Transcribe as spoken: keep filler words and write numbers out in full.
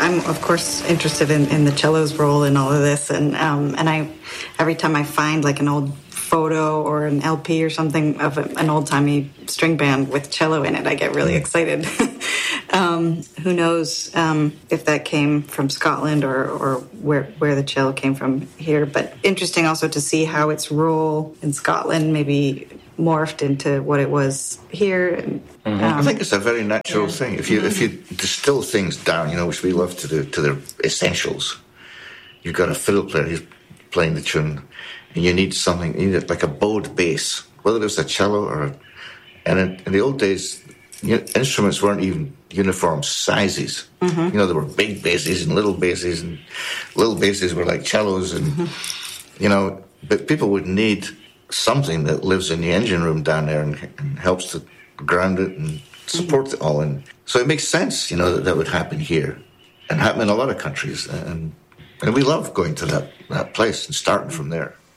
I'm of course interested in, in the cello's role in all of this, and um, and I every time I find like an old photo or an L P or something of a, an old-timey string band with cello in it, I get really excited. um, who knows um, if that came from Scotland or, or where where the cello came from here. But interesting also to see how its role in Scotland maybe morphed into what it was here. And, mm-hmm. um, I think it's a very natural yeah. thing. If you mm-hmm. if you distill things down, you know, which we love to do, to their essentials, you've got a fiddle player who's playing the tune, and you need something, you need like a bowed bass, whether it's a cello or a, and in, in the old days, you know, instruments weren't even uniform sizes. Mm-hmm. You know, there were big basses and little basses, and little basses were like cellos, and mm-hmm. you know, but people would need something that lives in the engine room down there and, and helps to ground it and support mm-hmm. it all. And so it makes sense, you know, that that would happen here and happen in a lot of countries. And and we love going to that, that place and starting from there.